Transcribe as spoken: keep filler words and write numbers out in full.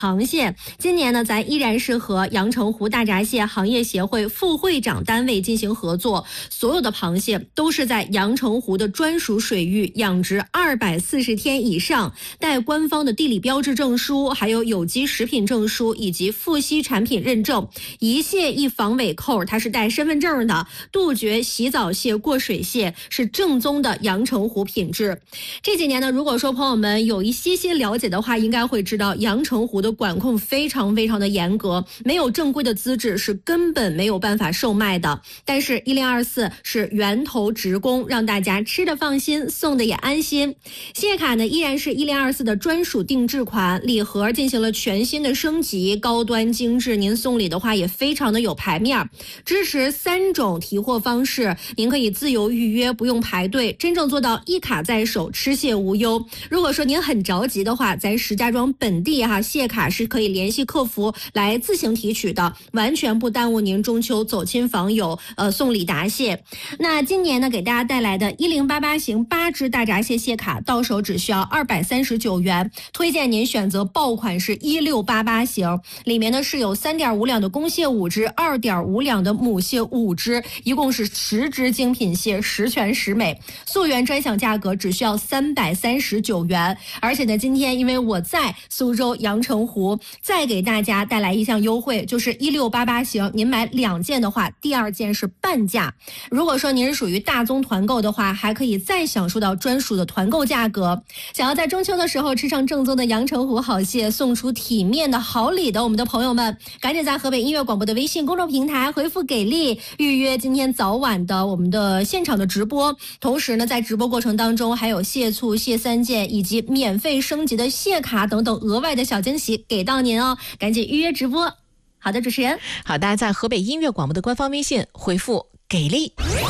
螃蟹。今年呢，咱依然是和阳澄湖大闸蟹行业协会副会长单位进行合作，所有的螃蟹都是在阳澄湖的专属水域养殖二百四十天以上，带官方的地理标志证书，还有有机食品证书以及富硒产品认证。一蟹一防尾扣，它是带身份证的，杜绝洗澡蟹、过水蟹，是正宗的阳澄湖品质。这几年呢，如果说朋友们有一些些了解的话，应该会知道阳澄湖的管控非常非常的严格，没有正规的资质是根本没有办法售卖的。但是一零二四是源头直供，让大家吃的放心，送的也安心。蟹卡呢依然是一零二四的专属定制款，礼盒进行了全新的升级，高端精致，您送礼的话也非常的有排面。支持三种提货方式，您可以自由预约，不用排队，真正做到一卡在手，吃蟹无忧。如果说您很着急的话，咱石家庄本地哈蟹卡是可以联系客服来自行提取的，完全不耽误您中秋走亲访友呃送礼答谢。那今年呢，给大家带来的一零八八型八只大闸蟹蟹卡到手只需要二百三十九元，推荐您选择爆款是一六八八型，里面呢是有三点五两的公蟹五只，二点五两的母蟹五只，一共是十只精品蟹，十全十美。溯源专享价格只需要三百三十九元，而且呢，今天因为我在苏州阳澄湖，再给大家带来一项优惠，就是一六八八型，您买两件的话，第二件是半价。如果说您是属于大宗团购的话，还可以再享受到专属的团购价格。想要在中秋的时候吃上正宗的阳澄湖好蟹，送出体面的好礼的我们的朋友们，赶紧在河北音乐广播的微信公众平台回复给力，预约今天早晚的我们的现场的直播。同时呢，在直播过程当中还有蟹醋、蟹三件以及免费升级的蟹卡等等额外的小惊喜给到您哦，赶紧预约直播。好的，主持人。 好，大家在河北音乐广播的官方微信回复给力。